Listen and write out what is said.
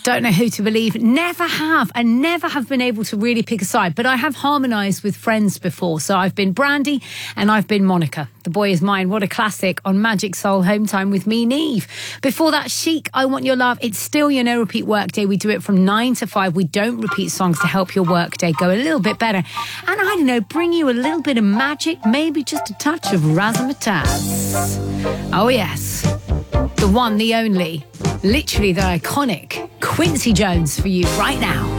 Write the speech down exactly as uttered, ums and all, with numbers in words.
Don't know who to believe. Never have, and never have been able to really pick a side. But I have harmonised with friends before. So I've been Brandy and I've been Monica. The Boy Is Mine. What a classic on Magic Soul Home Time with me, Neve. Before that, Chic, I Want Your Love. It's still your no repeat workday. We do it from nine to five. We don't repeat songs to help your workday go a little bit better. And I don't know, bring you a little bit of magic, maybe just a touch of razzmatazz. Oh yes, the one, the only, literally the iconic Quincy Jones for you right now.